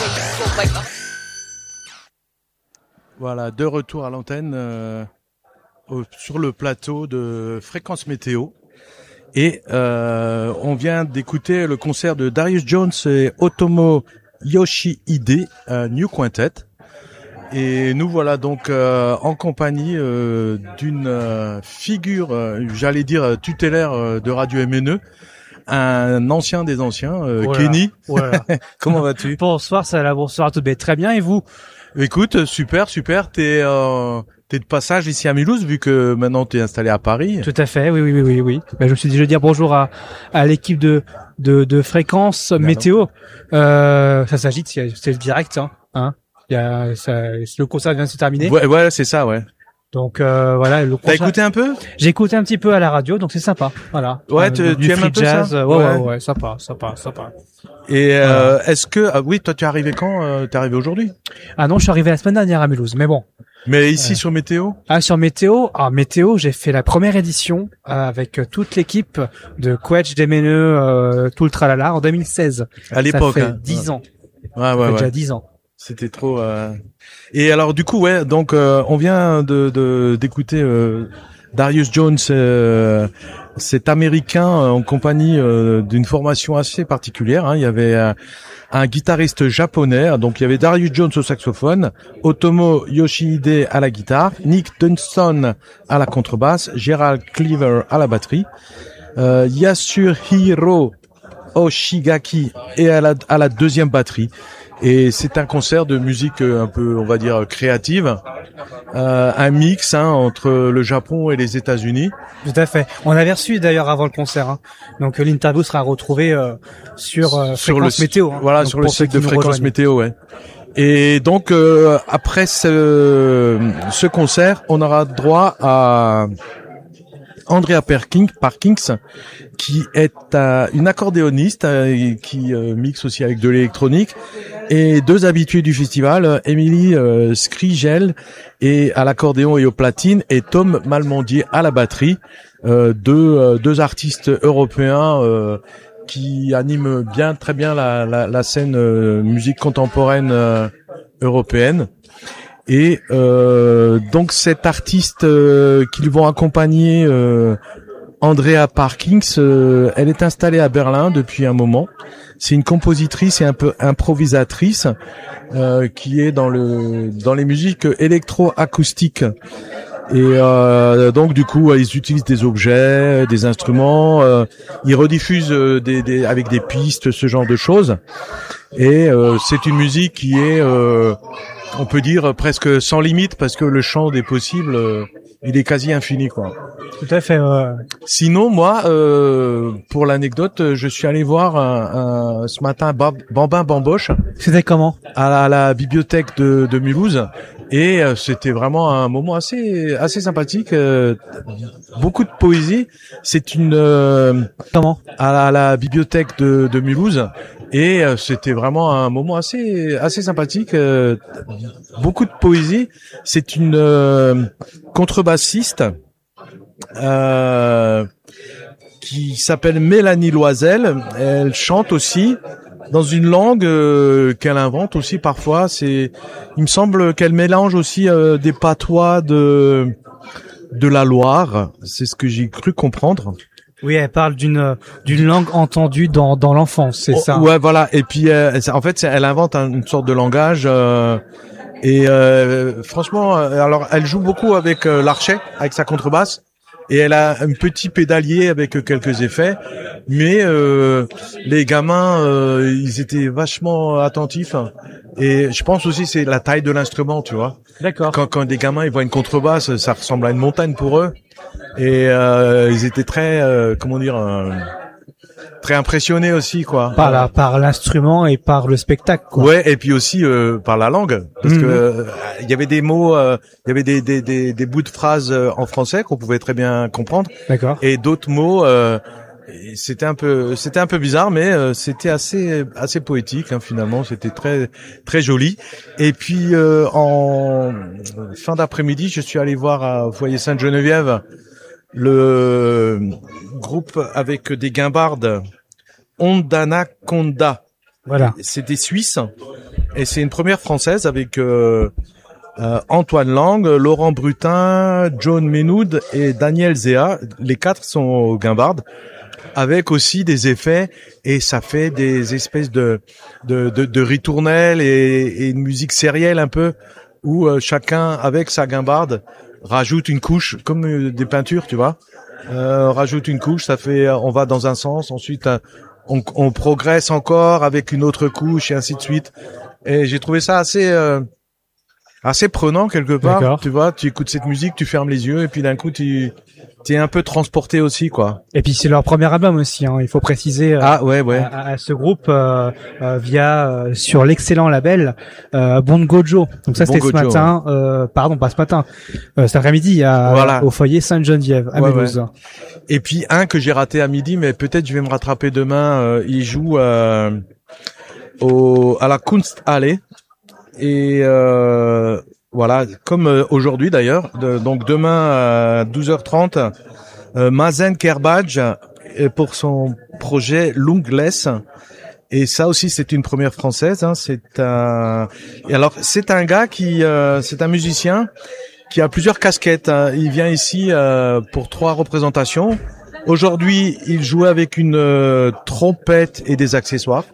Voilà, de retour à l'antenne sur le plateau de Fréquence Météo. Et on vient d'écouter le concert de Darius Jones et Otomo Yoshihide, New Quintet. Et nous voilà donc en compagnie d'une figure, j'allais dire tutélaire de Radio MNE, un ancien des anciens, voilà. Kenny. Voilà. Comment vas-tu? Bonsoir, bonsoir à tous. Très bien, et vous? Écoute, super. T'es de passage ici à Mulhouse, vu que maintenant t'es installé à Paris. Tout à fait, oui. Ben, je me suis dit, je vais dire bonjour à l'équipe de Fréquence Météo. Ça s'agite, c'est le direct, hein. Le concert vient de se terminer. Ouais, c'est ça, ouais. Donc voilà, le concert. T'as écouté un peu? J'ai écouté un petit peu à la radio, donc c'est sympa. Voilà. Ouais, tu aimes un peu jazz, ça? Ouais, sympa. Et est-ce que oui, toi tu es arrivé quand? T'es arrivé aujourd'hui? Ah non, je suis arrivé la semaine dernière à Mulhouse, mais bon. Mais ici sur Météo? Sur Météo, j'ai fait la première édition avec toute l'équipe de Quetch, d'MNE, tout le tralala en 2016. À l'époque, ça fait 10 ans. Ouais. Déjà 10 ans. C'était trop. Et alors du coup, ouais, donc on vient d'écouter Darius Jones, cet Américain en compagnie d'une formation assez particulière. Hein. Il y avait un guitariste japonais, donc il y avait Darius Jones au saxophone, Otomo Yoshihide à la guitare, Nick Dunston à la contrebasse, Gerald Cleaver à la batterie, Yasuhiro Oshigaki et à la deuxième batterie. Et c'est un concert de musique un peu, on va dire, créative, un mix entre le Japon et les États-Unis. Tout à fait. On avait reçu d'ailleurs avant le concert, hein. Donc l'interview sera retrouvée sur Fréquence Météo. Hein. Voilà, donc, sur le site de Fréquence Météo, ouais. Et donc après ce concert, on aura droit à Andrea Parkins, qui est une accordéoniste qui mixe aussi avec de l'électronique, et deux habitués du festival, Emily Skrigel et à l'accordéon et aux platines, et Tom Malmondier à la batterie, deux artistes européens qui animent très bien la scène musique contemporaine européenne. Et donc cet artiste qu'ils vont accompagner, Andrea Parkins, elle est installée à Berlin depuis un moment. C'est une compositrice et un peu improvisatrice qui est dans les musiques électro-acoustiques. Et donc du coup ils utilisent des objets, des instruments, ils rediffusent avec des pistes, ce genre de choses. Et c'est une musique qui est on peut dire presque sans limite, parce que le champ des possibles il est quasi infini, quoi. Tout à fait. Sinon, moi, pour l'anecdote, je suis allé voir ce matin Bambin Bamboche. C'était comment? À la bibliothèque de Mulhouse, et c'était vraiment un moment assez sympathique. Beaucoup de poésie. C'est une comment? À la bibliothèque de Mulhouse. Et c'était vraiment un moment assez sympathique. Beaucoup de poésie. C'est une contrebassiste qui s'appelle Mélanie Loisel. Elle chante aussi dans une langue qu'elle invente aussi parfois. Il me semble qu'elle mélange aussi des patois de la Loire. C'est ce que j'ai cru comprendre. Oui, elle parle d'une langue entendue dans l'enfance, c'est ça. Ouais, voilà. Et puis en fait, elle invente une sorte de langage. Et franchement, alors elle joue beaucoup avec l'archet, avec sa contrebasse, et elle a un petit pédalier avec quelques effets. Mais les gamins, ils étaient vachement attentifs. Et je pense aussi c'est la taille de l'instrument, tu vois. D'accord. Quand des gamins ils voient une contrebasse, ça ressemble à une montagne pour eux. Et ils étaient très très impressionnés aussi, quoi. Par l'instrument et par le spectacle, quoi. Ouais, et puis aussi par la langue, parce que il y avait des mots, il y avait des bouts de phrases en français qu'on pouvait très bien comprendre. D'accord. Et d'autres mots c'était un peu bizarre, mais c'était assez poétique, hein, finalement. C'était très très joli. Et puis en fin d'après-midi, je suis allé voir à Foyer Sainte-Geneviève le groupe avec des guimbardes Ondanaconda. Voilà. C'est des Suisses. Et c'est une première française avec Antoine Lang, Laurent Brutin, John Menoud et Daniel Zéa. Les 4 sont au guimbarde, avec aussi des effets, et ça fait des espèces de ritournelles et une musique sérielle un peu, où chacun avec sa guimbarde rajoute une couche, comme des peintures, tu vois. Rajoute une couche, ça fait, on va dans un sens, ensuite on progresse encore avec une autre couche et ainsi de suite. Et j'ai trouvé ça assez prenant quelque part. D'accord. Tu vois, tu écoutes cette musique, tu fermes les yeux et puis d'un coup tu es un peu transporté aussi, quoi. Et puis c'est leur premier album aussi, hein. Il faut préciser ouais. à ce groupe via sur l'excellent label Bongojo. Donc ça c'était ce matin, pardon, pas ce matin, cet après-midi au foyer Sainte-Geneviève à Mulhouse. Ouais. Et puis un que j'ai raté à midi, mais peut-être je vais me rattraper demain. Il joue à la Kunsthalle. Et voilà, comme aujourd'hui d'ailleurs. Donc demain à 12h30, Mazen Kerbaj pour son projet Lungless. Et ça aussi c'est une première française. Hein. C'est un gars c'est un musicien qui a plusieurs casquettes. Hein. Il vient ici pour 3 représentations. Aujourd'hui, il jouait avec une trompette et des accessoires.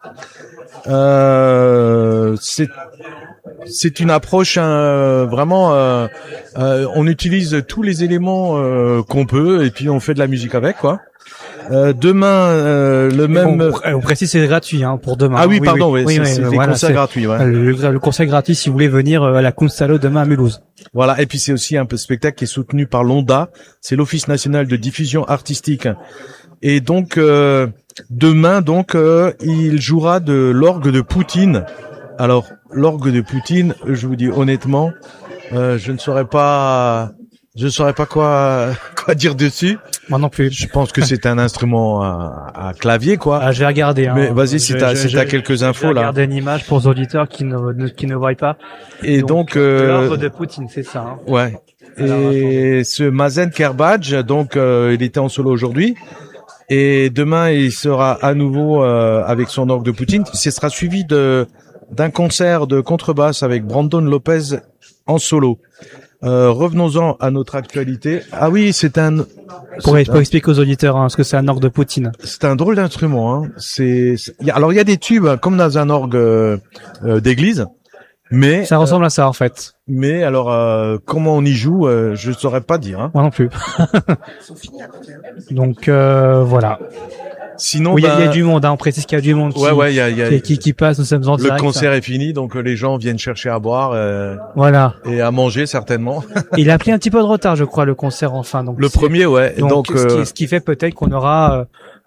C'est une approche vraiment. On utilise tous les éléments qu'on peut et puis on fait de la musique avec, quoi. Demain, on précise c'est gratuit, hein, pour demain. Ah oui, pardon, c'est des concerts gratuits. Ouais. Le concert gratuit si vous voulez venir à la Kunsthalle demain à Mulhouse. Voilà, et puis c'est aussi un spectacle qui est soutenu par l'ONDA, c'est l'Office national de diffusion artistique. Et donc demain, il jouera de l'orgue de Poutine. Alors l'orgue de Poutine, je vous dis honnêtement, je ne saurais pas quoi dire dessus. Moi non plus. Je pense que c'est un instrument à clavier, quoi. Ah, je vais regarder. Hein. Mais vas-y, si t'as quelques infos là. Je vais regarder une image pour les auditeurs qui ne voient pas. Et donc l'ordre de Poutine, c'est ça. Hein. Ouais. Et ce Mazen Kerbaj, donc il était en solo aujourd'hui. Et demain, il sera à nouveau avec son orgue de Poutine. Ce sera suivi d'un concert de contrebasse avec Brandon Lopez en solo. Revenons-en à notre actualité. Ah oui, pour expliquer aux auditeurs, hein, ce que c'est un orgue de Poutine. C'est un drôle d'instrument. Hein. Alors il y a des tubes comme dans un orgue d'église, mais ça ressemble à ça en fait. Mais alors comment on y joue, je saurais pas dire. Hein. Moi non plus. Donc voilà. Sinon, oui, il y a du monde, hein, on précise qu'il y a du monde qui passe, nous sommes en direct. Le concert est fini, donc les gens viennent chercher à boire voilà. Et à manger certainement. Il a pris un petit peu de retard, je crois, le concert enfin. Donc le premier, ouais. Donc ce qui fait peut-être qu'on aura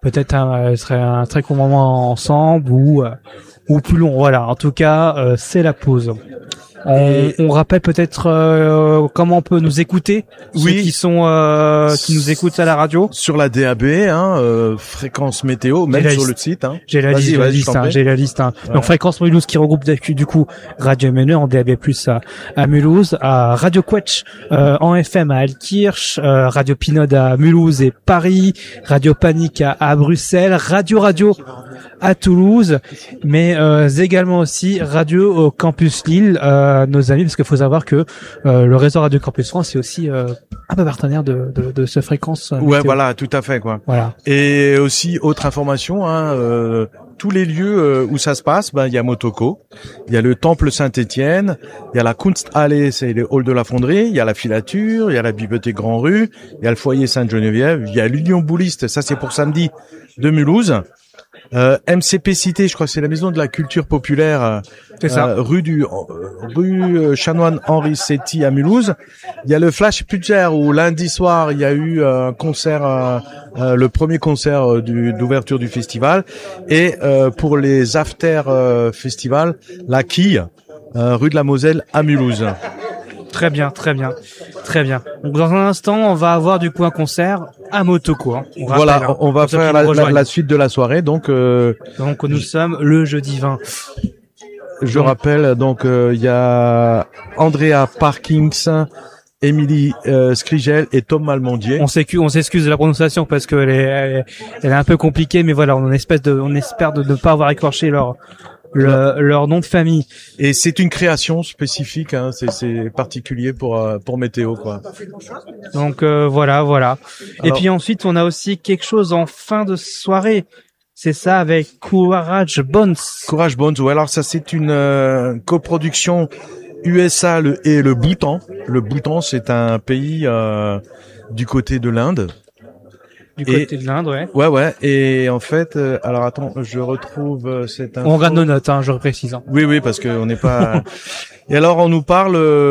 un très court moment ensemble ou plus long. Voilà, en tout cas, c'est la pause. On rappelle peut-être comment on peut nous écouter, ceux qui nous écoutent à la radio sur la DAB, fréquence météo, même sur le site. Hein. J'ai la liste. Hein. Ouais. Donc fréquence Mulhouse qui regroupe du coup Radio MNE en DAB+ à Mulhouse, à Radio Quetch en FM à Altkirch, Radio Pinode à Mulhouse et Paris, Radio Panique à Bruxelles, Radio à Toulouse, mais également aussi Radio Campus Lille, nos amis, parce qu'il faut savoir que le réseau Radio Campus France est aussi un peu partenaire de ce fréquence. Ouais, voilà, tout à fait, quoi. Voilà. Et aussi autre information, tous les lieux où ça se passe, il y a Motoko, il y a le Temple Saint-Étienne, il y a la Kunsthalle, c'est le hall de la Fonderie, il y a la Filature, il y a la Bibliothèque Grand Rue, il y a le foyer Sainte-Geneviève, il y a l'Union Bouliste, ça c'est pour samedi de Mulhouse. MCP Cité, je crois que c'est la maison de la culture populaire, c'est ça. rue Chanoine Henri Setti à Mulhouse. Il y a le Flash Putzer où lundi soir il y a eu un concert, le premier concert d'ouverture du festival, et pour les after festival, la Quille, rue de la Moselle à Mulhouse. Très bien. Donc dans un instant, on va avoir du coup un concert à Motoko. Hein. On va faire la suite de la soirée. Donc nous sommes le jeudi 20. Je rappelle, donc il y a Andrea Parkings, Émilie Skrigel et Tom Malmondier. On s'excuse de la prononciation parce que elle est un peu compliquée, mais voilà, on espère de ne pas avoir écorché leur nom de famille. Et c'est une création spécifique, hein, c'est particulier pour Météo, quoi. Donc voilà. Alors, et puis ensuite, on a aussi quelque chose en fin de soirée. C'est ça avec Courage Bones. Courage Bones, ouais. Alors ça, c'est une coproduction USA et le Bhoutan. Le Bhoutan, c'est un pays du côté de l'Inde. Du côté de l'Inde, ouais. Ouais. Et en fait, alors attends, je retrouve cette info. On regarde nos notes, hein, je précise. Hein. Oui, parce que on n'est pas. Et alors, on nous parle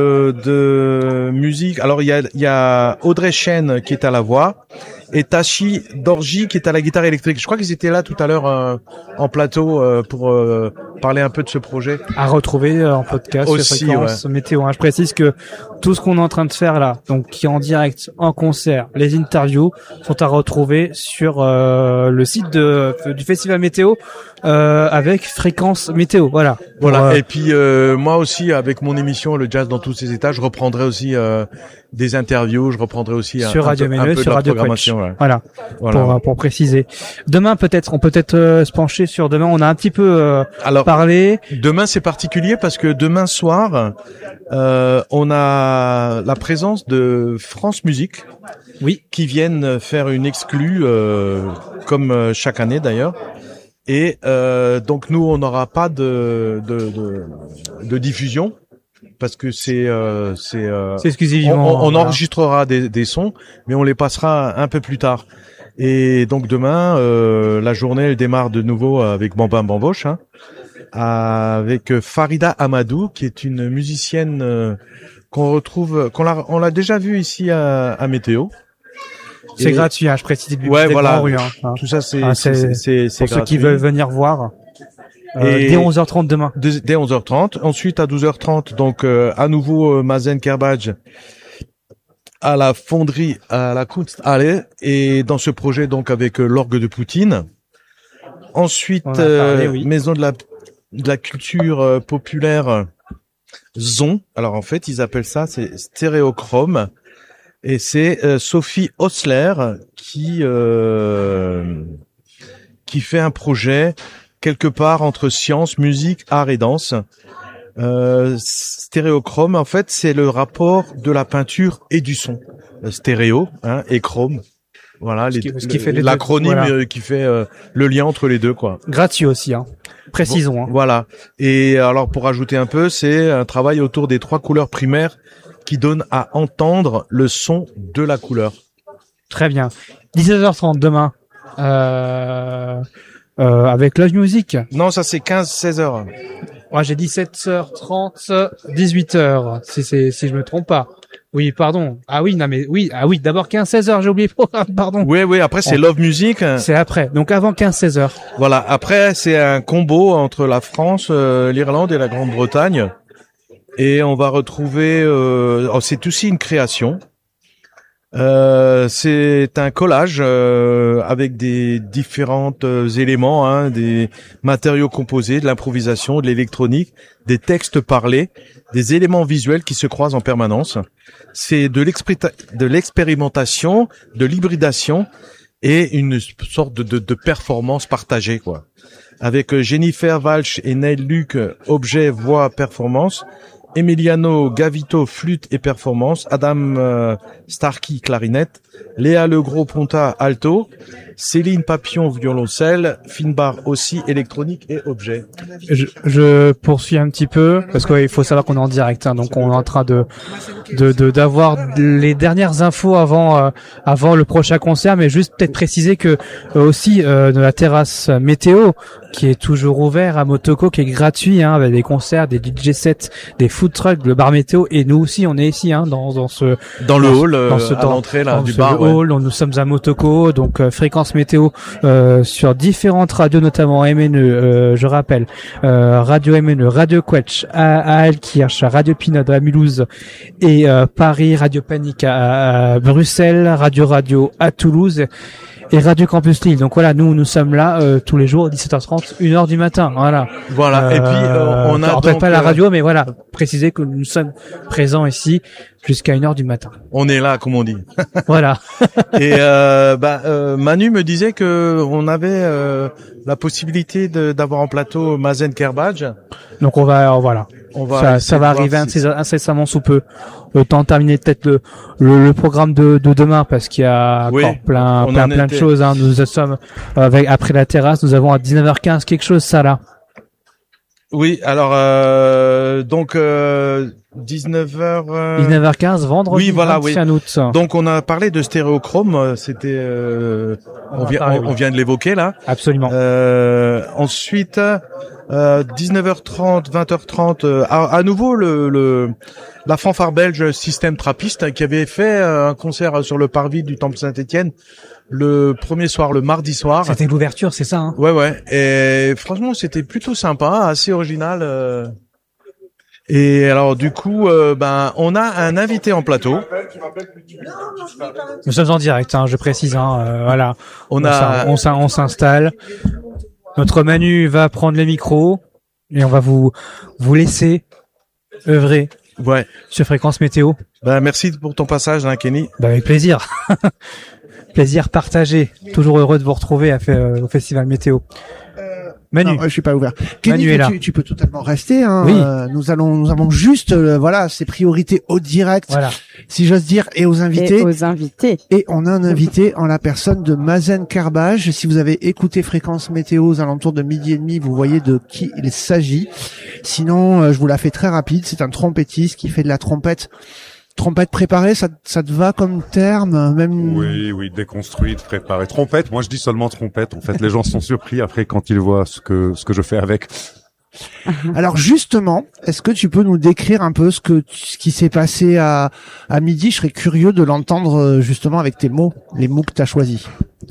de musique. Alors, il y a Audrey Chen qui est à la voix et Tashi Dorji qui est à la guitare électrique. Je crois qu'ils étaient là tout à l'heure en plateau pour parler un peu de ce projet. À retrouver en podcast aussi, sur Fréquence Météo. Hein. Je précise que tout ce qu'on est en train de faire là, donc qui est en direct, en concert, les interviews, sont à retrouver sur le site du Festival Météo avec Fréquence Météo. Voilà. Et puis moi aussi, avec mon émission Le Jazz dans tous ses états, je reprendrai aussi des interviews, je reprendrai aussi sur Radio Méneux, sur Radio Quetch. Ouais. Voilà. Pour préciser. Demain on peut être se pencher sur demain. On a un petit peu parlé. Demain c'est particulier parce que demain soir on a la présence de France Musique. Oui. Qui viennent faire une exclue comme chaque année d'ailleurs. Et donc nous on n'aura pas de diffusion. Parce que c'est exclusivement. On enregistrera des sons, mais on les passera un peu plus tard. Et donc demain, la journée elle démarre de nouveau avec Bambin Bamboche, hein, avec Farida Amadou, qui est une musicienne qu'on retrouve, on l'a déjà vue ici à Météo. C'est gratuit, hein, je précise. Ouais, voilà. Rue, hein. Tout ça c'est pour gratuit. ceux qui veulent venir voir. Dès 11h30 demain. Dès 11h30. Ensuite, à 12h30, donc à nouveau Mazen Kerbaj à la fonderie, à la Kunsthalle, et dans ce projet donc avec l'orgue de Poutine. Ensuite, maison de la culture populaire Zon. Alors en fait, ils appellent ça, c'est Stéréochrome, et c'est Sophie Osler qui fait un projet quelque part entre science, musique, art et danse. Stéréochrome, en fait, c'est le rapport de la peinture et du son. Stéréo, hein, et chrome. Voilà, l'acronyme qui fait le lien entre les deux, quoi. Gratuit aussi, hein. Précisons. Hein. Voilà. Et alors, pour ajouter un peu, c'est un travail autour des 3 couleurs primaires qui donnent à entendre le son de la couleur. Très bien. 17h30 demain. Avec Love Music. Non, ça c'est 15-16 heures. Ouais, j'ai dit 7h30, 18h, si je me trompe pas. Oui, pardon. Ah oui, d'abord 15-16 heures, j'ai oublié le programme, pardon. Oui, après c'est Love Music. C'est après, donc avant 15-16 heures. Voilà, après c'est un combo entre la France, l'Irlande et la Grande-Bretagne. Et on va retrouver, c'est aussi une création. C'est un collage avec des différents éléments, hein, des matériaux composés, de l'improvisation, de l'électronique, des textes parlés, des éléments visuels qui se croisent en permanence. C'est de l'expérimentation, de l'hybridation et une sorte de performance partagée, quoi. Avec Jennifer Walsh et Neil Luc, objet, voix, performance. Emiliano Gavito, flûte et performance, Adam Starkey, clarinette, Léa Legros Ponta, alto, Céline Papillon, violoncelle, Finbar aussi, électronique et objet. Je poursuis un petit peu, parce qu'il faut savoir qu'on est en direct, hein, donc on est en train d'avoir les dernières infos avant le prochain concert, mais juste peut-être préciser que aussi de la terrasse météo, qui est toujours ouvert à Motoko, qui est gratuit, hein, avec des concerts, des DJ sets, des food trucks, le bar météo, et nous aussi on est ici, hein, dans le hall, à l'entrée là du bar. Hall, nous sommes à Motoko, donc fréquence météo sur différentes radios, notamment MNE, je rappelle, Radio MNE, Radio Quetch, à Alkirch, Radio Pinot à Mulhouse et Paris, Radio Panique à Bruxelles, Radio à Toulouse. et Radio Campus Lille. Donc voilà, nous sommes là tous les jours 17h30, 1h du matin. Voilà. Voilà. Et puis on a rappelle donc pas la radio, mais voilà, préciser que nous sommes présents ici jusqu'à 1h du matin. On est là, comme on dit. Voilà. Et Manu me disait que on avait la possibilité d'avoir en plateau Mazen Kerbaj. Donc ça va arriver incessamment sous peu. Le temps de terminer peut-être le programme de demain, parce qu'il y a encore plein de choses. Hein. Nous sommes après la terrasse, nous avons à 19h15 quelque chose ça là. Oui, alors donc 19h15 vendredi 21 août. Donc on a parlé de Stéréochrome, c'était on vient de l'évoquer là. Absolument. Ensuite 19h30, 20h30 à nouveau la fanfare belge Système Trappiste qui avait fait un concert sur le parvis du Temple Saint-Étienne le premier soir, le mardi soir. C'était l'ouverture, c'est ça, hein? Ouais. Et franchement, c'était plutôt sympa, assez original. Et alors, du coup, on a un invité en plateau. Nous sommes en direct, hein, je précise, hein, voilà. On s'installe. Notre Manu va prendre les micros et on va vous laisser œuvrer. Ouais. Sur Fréquence Météo. Merci pour ton passage, hein, Kenny. Avec plaisir. Plaisir partagé. Toujours heureux de vous retrouver au Festival Météo. Manu. Non, je suis pas ouvert. Kenny, Manu est là. Tu peux totalement rester, hein. Oui. Nous avons juste, ces priorités au direct. Voilà. Si j'ose dire, et aux invités. Et on a un invité en la personne de Mazen Kerbaj. Si vous avez écouté Fréquence Météo aux alentours de 12h30, vous voyez de qui il s'agit. Sinon, je vous la fais très rapide. C'est un trompettiste qui fait de la trompette. Trompette préparée, ça te va comme terme, même? Oui, déconstruite, préparée. Trompette, moi je dis seulement trompette. En fait, les gens sont surpris après quand ils voient ce que je fais avec. Alors justement, est-ce que tu peux nous décrire un peu ce qui s'est passé à midi? Je serais curieux de l'entendre justement avec tes mots, les mots que tu as choisis.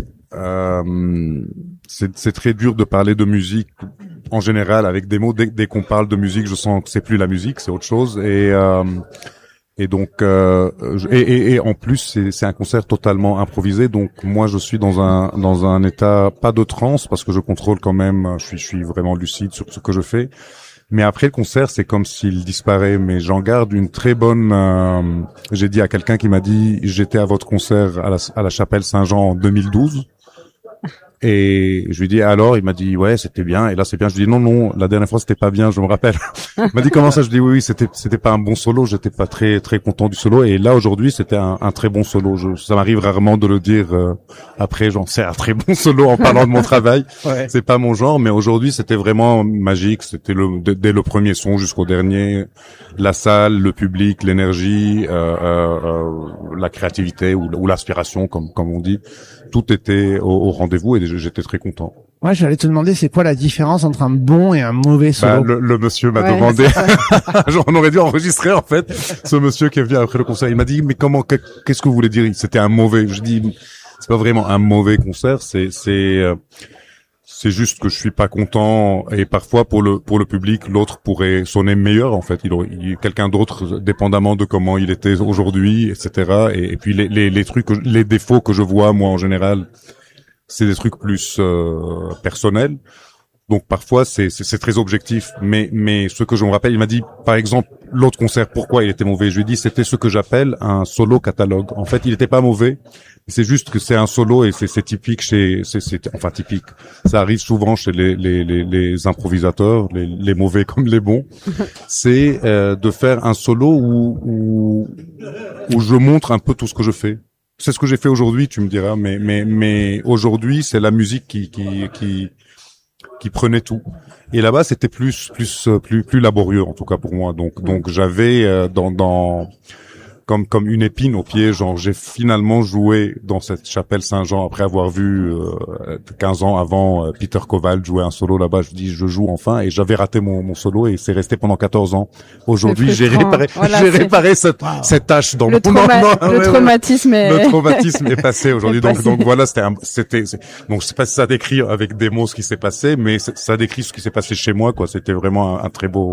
C'est très dur de parler de musique en général avec des mots. Dès qu'on parle de musique, je sens que c'est plus la musique, c'est autre chose. Et donc en plus c'est un concert totalement improvisé, donc moi je suis dans un état pas de transe parce que je contrôle quand même, je suis vraiment lucide sur ce que je fais, mais après le concert c'est comme s'il disparaît, mais j'en garde une très bonne j'ai dit à quelqu'un qui m'a dit j'étais à votre concert à la chapelle Saint-Jean en 2012. Et je lui dis alors, il m'a dit ouais c'était bien, et là c'est bien. Je lui dis non la dernière fois c'était pas bien, je me rappelle. Il m'a dit comment ça? Je dis oui c'était pas un bon solo, j'étais pas très content du solo, et là aujourd'hui c'était un très bon solo. Ça m'arrive rarement de le dire après, genre c'est un très bon solo en parlant de mon travail. Ouais. C'est pas mon genre, mais aujourd'hui c'était vraiment magique. C'était dès le premier son jusqu'au dernier, la salle, le public, l'énergie, la créativité ou l'aspiration comme on dit. Tout était au rendez-vous et j'étais très content. Ouais, j'allais te demander c'est quoi la différence entre un bon et un mauvais solo. Le monsieur m'a demandé. On aurait dû enregistrer en fait. Ce monsieur qui est venu après le concert, il m'a dit mais qu'est-ce que vous voulez dire? C'était un mauvais. Je dis c'est pas vraiment un mauvais concert, c'est juste que je suis pas content, et parfois pour le public l'autre pourrait sonner meilleur en fait. Il quelqu'un d'autre dépendamment de comment il était aujourd'hui, etc. Et puis les défauts que je vois moi en général, c'est des trucs plus personnels. Donc parfois c'est très objectif, mais ce que je me rappelle, il m'a dit par exemple l'autre concert pourquoi il était mauvais. Je lui ai dit c'était ce que j'appelle un solo catalogue. En fait, il était pas mauvais. C'est juste que c'est un solo et c'est typique enfin typique. Ça arrive souvent chez les improvisateurs, les mauvais comme les bons. C'est de faire un solo où je montre un peu tout ce que je fais. C'est ce que j'ai fait aujourd'hui, tu me diras, mais aujourd'hui c'est la musique qui prenait tout. Et là-bas c'était plus laborieux en tout cas pour moi. Donc j'avais comme une épine au pied, genre j'ai finalement joué dans cette chapelle Saint-Jean après avoir vu 15 ans avant Peter Koval jouer un solo là-bas. Je dis je joue enfin, et j'avais raté mon solo et c'est resté pendant 14 ans. Aujourd'hui, j'ai réparé cette tâche dans le traumatisme le traumatisme est passé aujourd'hui. Donc voilà, c'était donc je sais pas si ça décrit avec des mots ce qui s'est passé, mais ça décrit ce qui s'est passé chez moi quoi. C'était vraiment un très beau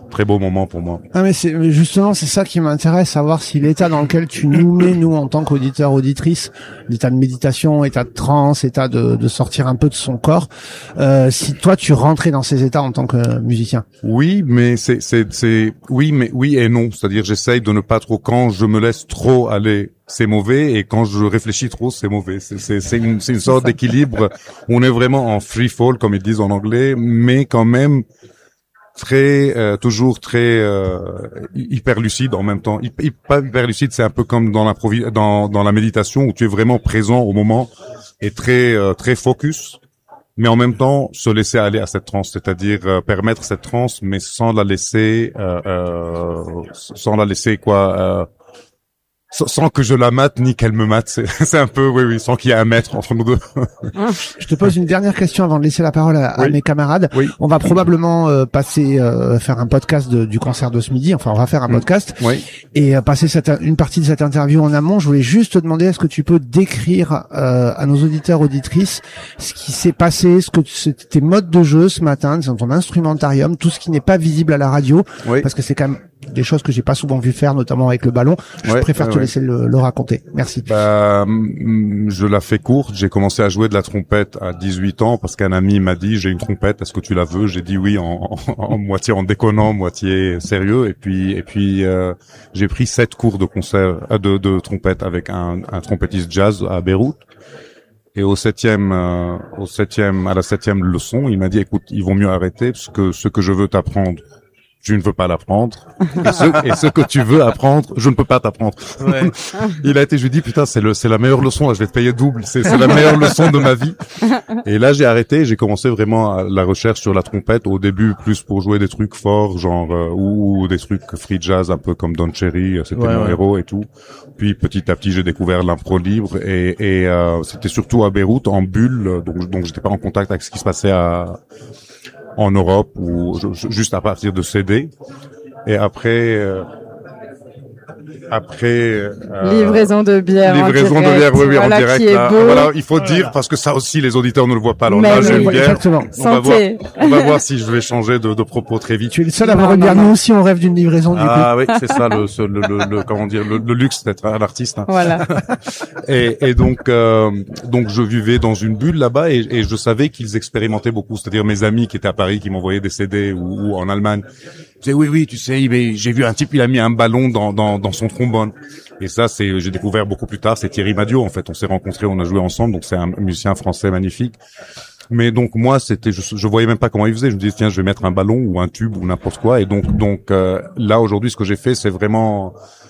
très beau moment pour moi. Ah mais justement c'est ça qui m'intéresse, savoir si l'état dans lequel tu nous mets nous en tant qu'auditeurs auditrices, l'état de méditation, état de transe, état de sortir un peu de son corps, si toi tu rentrais dans ces états en tant que musicien. Oui, mais oui et non, c'est-à-dire j'essaye de ne pas trop, quand je me laisse trop aller, c'est mauvais, et quand je réfléchis trop, c'est mauvais. C'est une sorte d'équilibre. On est vraiment en free fall comme ils disent en anglais, mais quand même toujours très hyper lucide en même temps. Pas hyper lucide, c'est un peu comme dans la méditation où tu es vraiment présent au moment et très focus, mais en même temps se laisser aller à cette transe, c'est-à-dire permettre cette transe, mais sans la laisser sans que je la mate ni qu'elle me mate. C'est un peu, oui, sans qu'il y ait un mètre entre nous deux. Je te pose une dernière question avant de laisser la parole à mes camarades. Oui. On va probablement faire un podcast du concert de ce midi. Enfin, on va faire un podcast. Oui. Et passer une partie de cette interview en amont. Je voulais juste te demander, est-ce que tu peux décrire à nos auditeurs, auditrices, ce qui s'est passé, tes modes de jeu ce matin, ton instrumentarium, tout ce qui n'est pas visible à la radio. Oui. Parce que c'est quand même des choses que j'ai pas souvent vu faire, notamment avec le ballon. Je préfère te laisser le raconter. Merci. Je la fais courte. J'ai commencé à jouer de la trompette à 18 ans parce qu'un ami m'a dit j'ai une trompette, est-ce que tu la veux? J'ai dit oui en moitié en déconnant, moitié sérieux. Et puis j'ai pris 7 cours de concert de trompette avec un trompettiste jazz à Beyrouth. Et à la septième leçon, il m'a dit écoute, il vaut mieux arrêter parce que ce que je veux t'apprendre, tu ne veux pas l'apprendre. Et ce que tu veux apprendre, je ne peux pas t'apprendre. Ouais. Je lui ai dit, putain, c'est la meilleure leçon, là, je vais te payer double. C'est la meilleure leçon de ma vie. Et là, j'ai arrêté, j'ai commencé vraiment la recherche sur la trompette. Au début, plus pour jouer des trucs forts, genre, ou des trucs free jazz, un peu comme Don Cherry, c'était mon héros et tout. Puis, petit à petit, j'ai découvert l'impro libre et c'était surtout à Beyrouth, en bulle, donc j'étais pas en contact avec ce qui se passait en Europe ou juste à partir de CD. Et après livraison de bière oui, voilà, en direct là. Voilà, il faut dire parce que ça aussi les auditeurs ne le voient pas. Alors là, j'ai une bière. Exactement. On va voir si je vais changer de propos très vite. Tu es le seul à avoir une bière. Nous aussi on rêve d'une livraison du coup. Ah oui, c'est ça le comment dire le luxe d'être un artiste. Hein. Voilà. et donc je vivais dans une bulle là-bas et je savais qu'ils expérimentaient beaucoup, c'est-à-dire mes amis qui étaient à Paris qui m'envoyaient des CD ou en Allemagne. Je disais oui, tu sais, j'ai vu un type, il a mis un ballon dans son trombone. Et ça, j'ai découvert beaucoup plus tard, c'est Thierry Madio, en fait. On s'est rencontrés, on a joué ensemble, donc c'est un musicien français magnifique. Mais donc, moi, je voyais même pas comment il faisait. Je me disais, tiens, je vais mettre un ballon ou un tube ou n'importe quoi. Et donc, là, aujourd'hui, ce que j'ai fait, c'est vraiment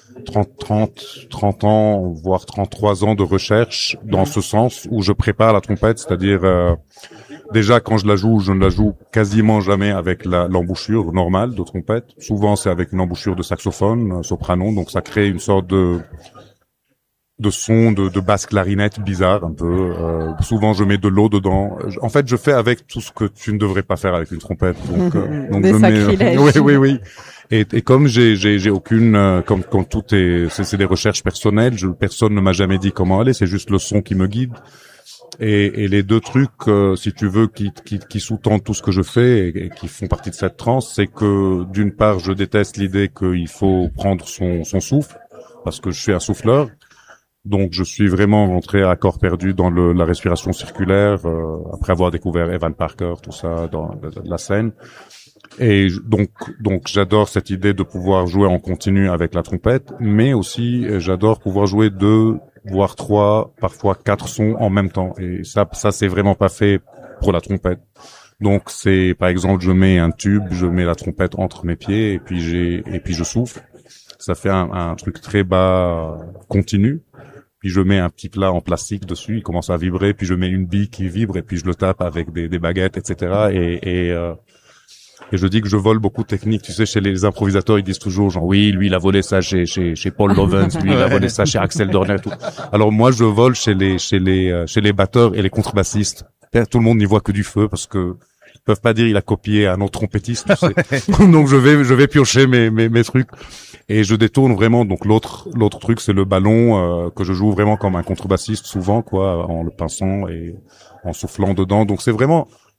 30 ans, voire 33 ans de recherche dans ce sens où je prépare la trompette, c'est-à-dire, déjà, quand je ne la joue quasiment jamais avec l'embouchure normale de trompette. Souvent, c'est avec une embouchure de saxophone, soprano, donc ça crée une sorte de son de basse clarinette bizarre un peu. Souvent, je mets de l'eau dedans. En fait, je fais avec tout ce que tu ne devrais pas faire avec une trompette. Donc des sacrilèges. Oui. Et comme j'ai aucune, comme tout c'est des recherches personnelles. Personne ne m'a jamais dit comment aller. C'est juste le son qui me guide. Et les deux trucs, si tu veux, qui sous-tendent tout ce que je fais et qui font partie de cette transe, c'est que d'une part, je déteste l'idée qu'il faut prendre son souffle, parce que je suis un souffleur. Donc, je suis vraiment rentré à corps perdu dans la respiration circulaire, après avoir découvert Evan Parker, tout ça, dans la scène. Et donc, j'adore cette idée de pouvoir jouer en continu avec la trompette, mais aussi, j'adore pouvoir jouer 2, voire 3, parfois 4 sons en même temps. Et ça c'est vraiment pas fait pour la trompette. Donc c'est, par exemple, je mets un tube, je mets la trompette entre mes pieds et puis je souffle. Ça fait un truc très bas continu. Puis je mets un petit plat en plastique dessus, il commence à vibrer, puis je mets une bille qui vibre et puis je le tape avec des baguettes, etc. Et je dis que je vole beaucoup de techniques. Tu sais, chez les improvisateurs, ils disent toujours genre oui, lui il a volé ça chez Paul Lovens, lui il a volé ça chez Axel Dorner, tout. Alors moi je vole chez les batteurs et les contrebassistes. Tout le monde n'y voit que du feu parce que ils peuvent pas dire il a copié un autre trompettiste, tu sais. Donc je vais piocher mes trucs et je détourne vraiment. Donc l'autre truc c'est le ballon que je joue vraiment comme un contrebassiste souvent quoi, en le pinçant et en soufflant dedans. Donc c'est vraiment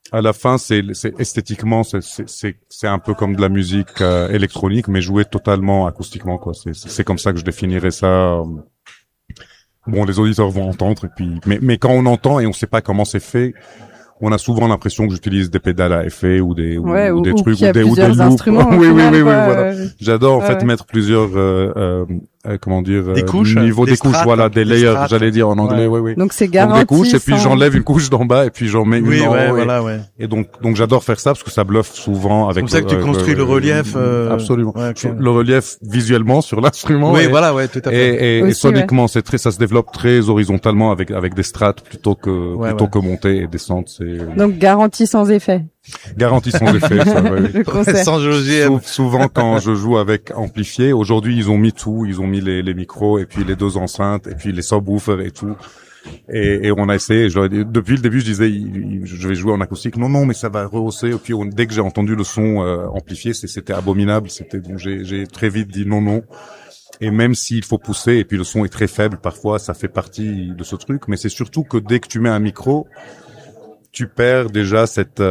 À la fin, c'est esthétiquement, c'est un peu comme de la musique électronique, mais joué totalement acoustiquement, quoi. C'est comme ça que je définirais ça. Bon, les auditeurs vont entendre, et puis, mais quand on entend et on sait pas comment c'est fait, on a souvent l'impression que j'utilise des pédales à effet ou des trucs ou des instruments. oui, voilà. J'adore en fait mettre plusieurs comment dire des couches, niveaux des couches, voilà, des layers, j'allais dire en anglais, oui. Donc c'est garanti. Donc des couches et puis j'enlève une couche d'en bas et puis j'en mets une en haut. Voilà. Et donc j'adore faire ça parce que ça bluffe souvent avec. C'est comme ça que tu construis le relief. Absolument. Le relief visuellement sur l'instrument. Oui, voilà, tout à fait. Et soniquement, ça se développe très horizontalement avec des strates plutôt que monter et descendre. Donc garantie sans effet. Garantie sans effet, ça, ouais. Sans JOGM. Souvent quand je joue avec amplifié, aujourd'hui ils ont mis tout, ils ont mis les micros et puis les 2 enceintes et puis les subwoofers et tout. Et on a essayé, depuis le début je disais je vais jouer en acoustique, non mais ça va rehausser, et puis dès que j'ai entendu le son amplifié, c'était abominable, donc j'ai très vite dit non. Et même s'il faut pousser, et puis le son est très faible parfois, ça fait partie de ce truc, mais c'est surtout que dès que tu mets un micro, tu perds déjà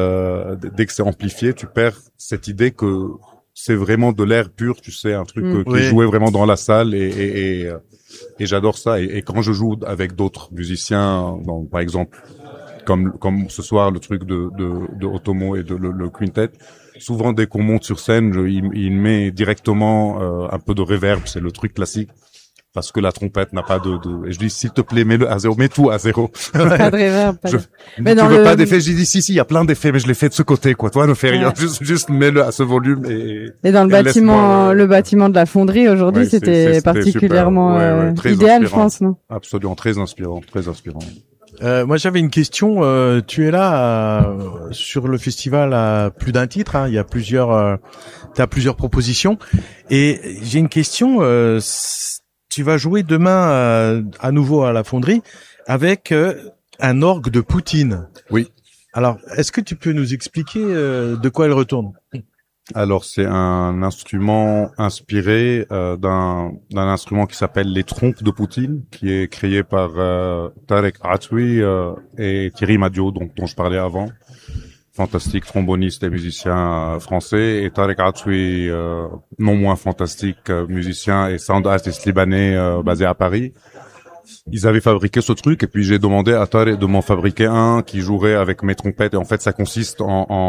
dès que c'est amplifié, tu perds cette idée que c'est vraiment de l'air pur, tu sais, un truc qui est joué vraiment dans la salle et j'adore ça. Et quand je joue avec d'autres musiciens, par exemple, comme ce soir, le truc de Otomo et le quintet, souvent dès qu'on monte sur scène, il met directement un peu de reverb, c'est le truc classique. Parce que la trompette n'a pas et je dis, s'il te plaît, mets-le à 0, mets tout à 0. Pas de reverb. Mais tu veux pas d'effet? J'ai dit, si, il y a plein d'effets, mais je les fais de ce côté, quoi. Toi, ne fais rien. Juste mets-le à ce volume et dans le bâtiment de la fonderie, aujourd'hui, c'était particulièrement, idéal, je pense, non? Absolument, très inspirant. Moi, j'avais une question. Tu es là sur le festival à plus d'un titre. Il y a t'as plusieurs propositions. Et j'ai une question. Tu vas jouer demain à nouveau à la fonderie avec un orgue de Poutine. Oui. Alors, est-ce que tu peux nous expliquer de quoi elle retourne? Alors, c'est un instrument inspiré d'un instrument qui s'appelle les trompes de Poutine, qui est créé par Tarek Atoui et Thierry Madio, dont je parlais avant. Fantastique tromboniste et musicien français, et Tarek Atoui, non moins fantastique musicien et sound artist libanais basé à Paris. Ils avaient fabriqué ce truc et puis j'ai demandé à Tarek de m'en fabriquer un qui jouerait avec mes trompettes. Et en fait, ça consiste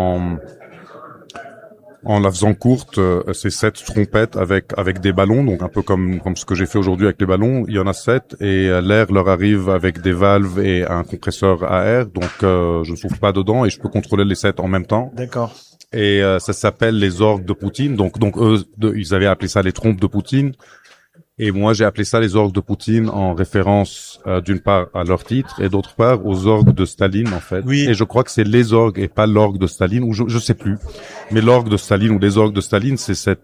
en la faisant courte, c'est 7 trompettes avec des ballons, donc un peu comme ce que j'ai fait aujourd'hui avec les ballons. Il y en a 7 et l'air leur arrive avec des valves et un compresseur à air, donc je ne souffle pas dedans et je peux contrôler les 7 en même temps. D'accord. Et ça s'appelle les orgues de Poutine. Donc eux, ils avaient appelé ça les trompes de Poutine. Et moi, j'ai appelé ça les orgues de Poutine en référence d'une part à leur titre et d'autre part aux orgues de Staline en fait. Oui. Et je crois que c'est les orgues et pas l'orgue de Staline, ou je sais plus. Mais l'orgue de Staline ou les orgues de Staline, c'est c'est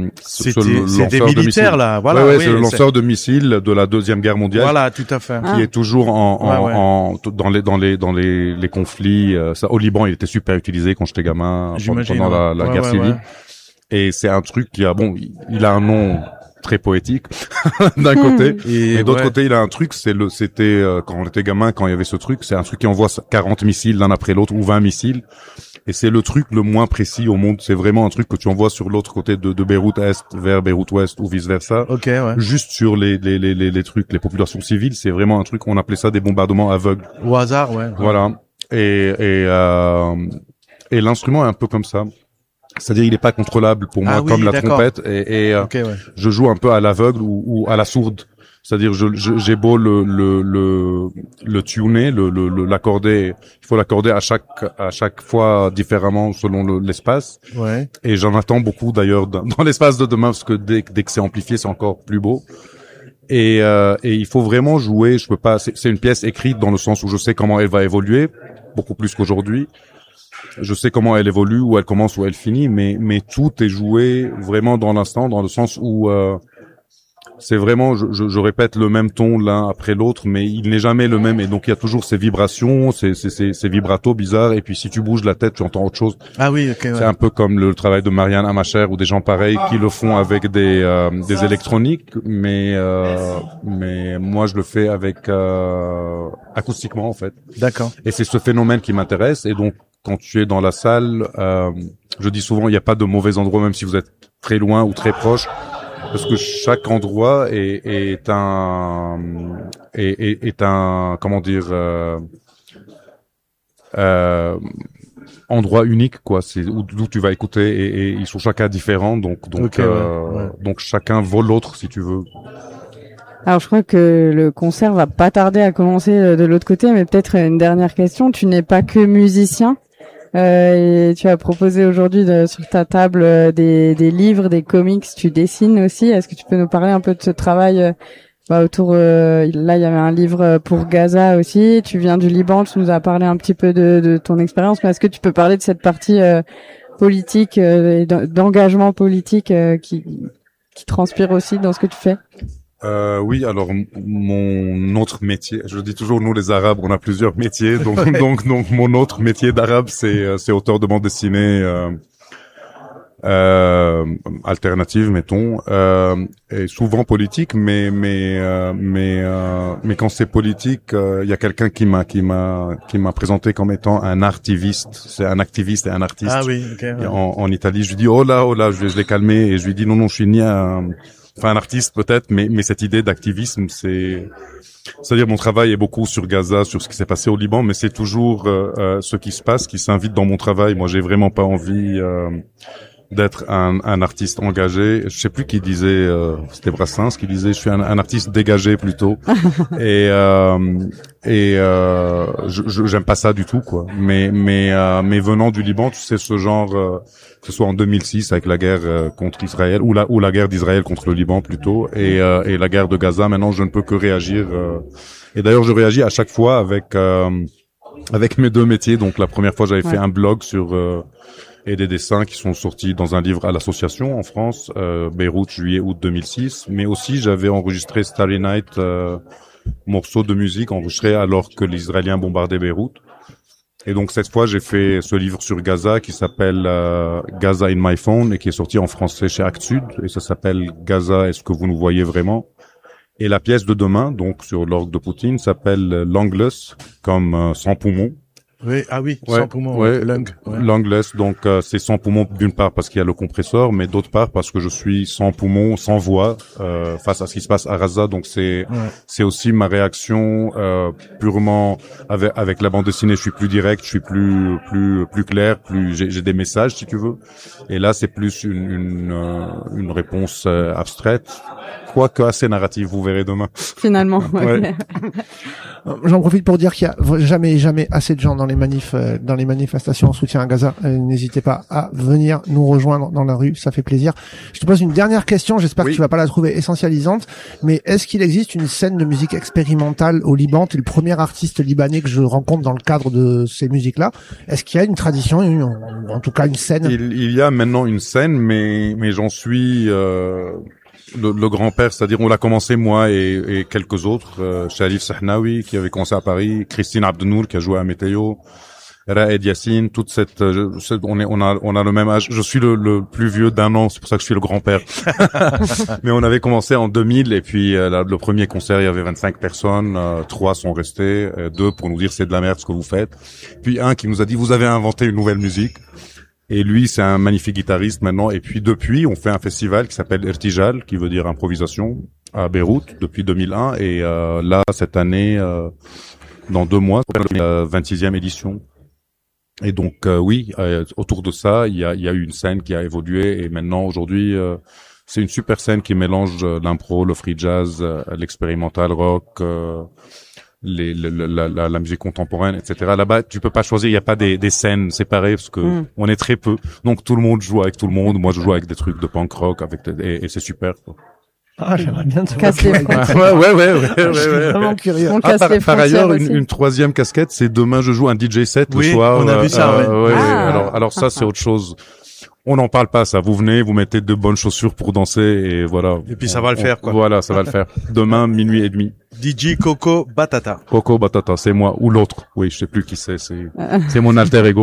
des militaires là, voilà. Ouais, c'est le lanceur de missiles de la Deuxième Guerre mondiale. Voilà, tout à fait. Qui est toujours dans les conflits. Ça, au Liban, il était super utilisé quand j'étais gamin pendant la guerre civile. Et c'est un truc qui il a un nom très poétique d'un côté et d'autre côté il a un truc, c'était quand on était gamin, quand il y avait ce truc, c'est un truc qui envoie 40 missiles l'un après l'autre ou 20 missiles et c'est le truc le moins précis au monde. C'est vraiment un truc que tu envoies sur l'autre côté de Beyrouth Est vers Beyrouth Ouest ou vice versa. Juste sur les trucs, les populations civiles, c'est vraiment un truc, on appelait ça des bombardements aveugles au hasard. Voilà. Et l'instrument est un peu comme ça. C'est-à-dire, il n'est pas contrôlable pour moi comme la trompette et je joue un peu à l'aveugle ou à la sourde. C'est-à-dire, j'ai beau le tuner, l'accorder, il faut l'accorder à chaque fois différemment selon l'espace. Ouais. Et j'en attends beaucoup d'ailleurs dans l'espace de demain parce que dès que c'est amplifié, c'est encore plus beau. Et il faut vraiment jouer. Je peux pas. C'est une pièce écrite dans le sens où je sais comment elle va évoluer, beaucoup plus qu'aujourd'hui. Je sais comment elle évolue, où elle commence, où elle finit, mais tout est joué vraiment dans l'instant, dans le sens où c'est vraiment, je répète le même ton l'un après l'autre, mais il n'est jamais le même, et donc il y a toujours ces vibrations, ces vibratos bizarres, et puis si tu bouges la tête, tu entends autre chose. Ah oui, ok. Ouais. C'est un peu comme le travail de Marianne Amacher ou des gens pareils qui le font avec des électroniques, mais moi je le fais avec acoustiquement en fait. D'accord. Et c'est ce phénomène qui m'intéresse, et donc quand tu es dans la salle, je dis souvent, il n'y a pas de mauvais endroit, même si vous êtes très loin ou très proche, parce que chaque endroit est un comment dire endroit unique, quoi. C'est d'où tu vas écouter, et ils sont chacun différents, donc chacun vaut l'autre, si tu veux. Alors je crois que le concert va pas tarder à commencer de l'autre côté, mais peut-être une dernière question. Tu n'es pas que musicien, et tu as proposé aujourd'hui sur ta table des livres, des comics. Tu dessines aussi. Est-ce que tu peux nous parler un peu de ce travail autour là, il y avait un livre pour Gaza aussi. Tu viens du Liban. Tu nous as parlé un petit peu de ton expérience, mais est-ce que tu peux parler de cette partie politique, d'engagement politique qui transpire aussi dans ce que tu fais? Oui, alors mon autre métier, je dis toujours, nous les Arabes, on a plusieurs métiers, donc mon autre métier d'arabe, c'est auteur de bande dessinée alternative, mettons, et souvent politique, mais quand c'est politique, il y a quelqu'un qui m'a présenté comme étant un artiviste. C'est un activiste et un artiste. Ah oui, okay, ouais. En Italie, je lui dis oh là, je l'ai calmé, et je lui dis non, je suis ni un artiste peut-être, mais cette idée d'activisme, c'est-à-dire mon travail est beaucoup sur Gaza, sur ce qui s'est passé au Liban, mais c'est toujours ce qui se passe qui s'invite dans mon travail. Moi, j'ai vraiment pas envie d'être un artiste engagé. Je sais plus qui disait, c'était Brassens qui disait, je suis un artiste dégagé plutôt. et j'aime pas ça du tout, quoi. Mais venant du Liban, tu sais, ce genre, que ce soit en 2006 avec la guerre contre Israël, ou la guerre d'Israël contre le Liban plutôt, et la guerre de Gaza, maintenant je ne peux que réagir. Et d'ailleurs, je réagis à chaque fois avec mes deux métiers. Donc la première fois, j'avais fait un blog sur et des dessins qui sont sortis dans un livre à l'association en France, Beyrouth, juillet-août 2006. Mais aussi, j'avais enregistré Starry Night, morceau de musique enregistré alors que les Israéliens bombardaient Beyrouth. Et donc cette fois, j'ai fait ce livre sur Gaza qui s'appelle Gaza in my phone, et qui est sorti en français chez Actes Sud, et ça s'appelle Gaza, est-ce que vous nous voyez vraiment? Et la pièce de demain, donc sur l'orgue de Poutine, s'appelle Lungless, comme sans poumon. Oui, ah oui, sans poumon, lung. Ouais. Lungless, donc c'est sans poumon d'une part parce qu'il y a le compresseur, mais d'autre part parce que je suis sans poumon, sans voix face à ce qui se passe à Gaza. Donc c'est aussi ma réaction purement avec la bande dessinée. Je suis plus direct, je suis plus clair, j'ai des messages si tu veux. Et là c'est plus une réponse abstraite, quoique assez narrative. Vous verrez demain. Finalement. Ouais. J'en profite pour dire qu'il y a jamais assez de gens dans les manifestations en soutien à Gaza. N'hésitez pas à venir nous rejoindre dans la rue, ça fait plaisir. Je te pose une dernière question, j'espère que tu vas pas la trouver essentialisante, mais est-ce qu'il existe une scène de musique expérimentale au Liban? Tu es le premier artiste libanais que je rencontre dans le cadre de ces musiques-là. Est-ce qu'il y a une tradition, en tout cas une scène? Il y a maintenant une scène, mais j'en suis le grand-père, c'est-à-dire on l'a commencé moi et quelques autres, Sharif Sahnaoui qui avait commencé à Paris, Christine Abdenour qui a joué à Météo, Raed Yassine, toute cette on a le même âge. Je suis le plus vieux d'un an, c'est pour ça que je suis le grand-père. Mais on avait commencé en 2000, et puis le premier concert, il y avait 25 personnes, 3 sont restés, 2 pour nous dire c'est de la merde ce que vous faites. Puis un qui nous a dit vous avez inventé une nouvelle musique. Et lui, c'est un magnifique guitariste maintenant. Et puis depuis, on fait un festival qui s'appelle Irtijal, qui veut dire improvisation, à Beyrouth depuis 2001. Et là, cette année, dans 2 mois, c'est la 26e édition. Et donc oui, autour de ça, il y a eu une scène qui a évolué. Et maintenant, aujourd'hui, c'est une super scène qui mélange l'impro, le free jazz, l'expérimental rock, la musique contemporaine, etc. Là-bas, tu peux pas choisir, il y a pas des scènes séparées parce que on est très peu. Donc tout le monde joue avec tout le monde. Moi, je joue avec des trucs de punk rock et c'est super, quoi. Ah, j'aimerais bien te casse les Je suis vraiment curieux. Par ailleurs, une troisième casquette, c'est demain je joue un DJ set le soir. On a vu ça, Alors ça, c'est autre chose. On n'en parle pas, ça. Vous venez, vous mettez de bonnes chaussures pour danser et voilà. Et puis ça va le faire, quoi. Voilà, ça va le faire. Demain, 00:30. DJ Coco Batata. Coco Batata, c'est moi ou l'autre. Oui, je sais plus qui c'est mon alter ego.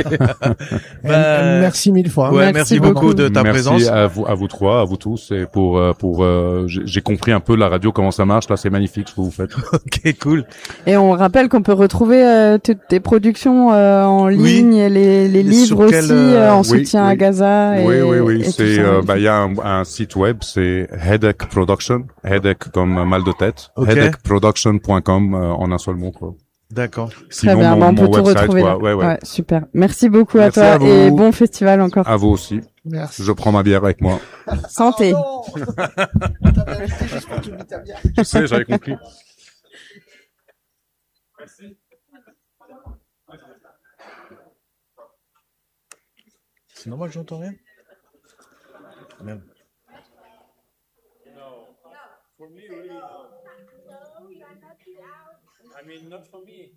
Merci mille fois. Ouais, merci beaucoup de ta présence. Merci à vous trois, à vous tous, et j'ai compris un peu la radio, comment ça marche. Là, c'est magnifique ce que vous faites. Ok, cool. Et on rappelle qu'on peut retrouver toutes tes productions en ligne, et les livres aussi en soutien à Gaza. Oui. C'est il y a un site web, c'est Headache Production, Headache comme mal de tête, headacheproduction.com en un seul mot, quoi. D'accord. Très bien, on peut tout retrouver là. Ouais, super. Merci beaucoup à toi et bon festival encore. À vous aussi. Merci. Je prends ma bière avec moi. Santé. Je sais, j'avais compris. C'est normal, j'entends rien. Merde. I mean, not for me.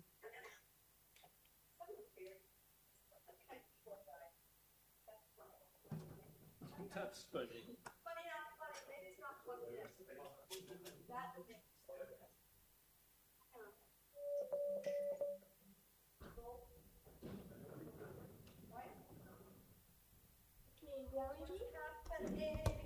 That's funny. Really?